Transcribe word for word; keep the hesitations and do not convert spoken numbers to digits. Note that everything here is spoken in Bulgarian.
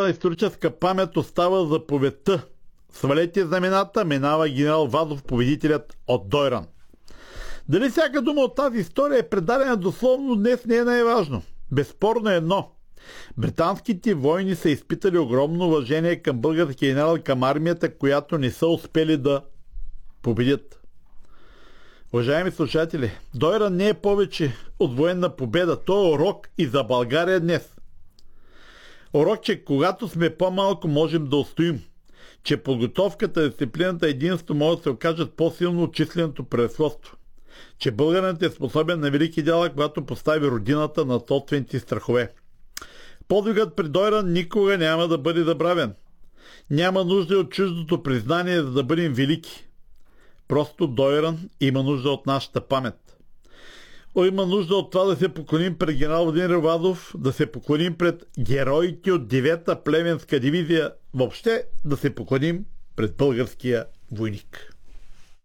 на историческа памет остава заповедта: свалете знамената, минава генерал Вазов, победителят от Дойран. Дали всяка дума от тази история е предадена дословно, днес не е най-важно. Безспорно е едно: британските войни са изпитали огромно уважение към българския генерал и към армията, която не са успели да победят. Уважаеми слушатели, Дойран не е повече от военна победа. То е урок и за България днес. Урок, че когато сме по-малко, можем да устоим. Че подготовката, дисциплината, единство могат да се окажат по-силно от численото превъзходство. Че българинът е способен на велики дела, когато постави родината на собствените страхове. Подвигът при Дойран никога няма да бъде забравен. Няма нужда от чуждото признание, за да бъдем велики. Просто Дойран има нужда от нашата памет. О, има нужда от това да се поклоним пред генерал Владимир Вазов, да се поклоним пред героите от девета племенска дивизия, въобще да се поклоним пред българския войник.